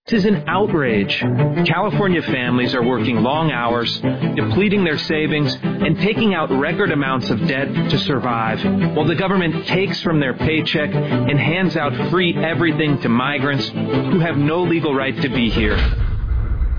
This is an outrage. California families are working long hours, depleting their savings, and taking out record amounts of debt to survive, while the government takes from their paycheck and hands out free everything to migrants who have no legal right to be here.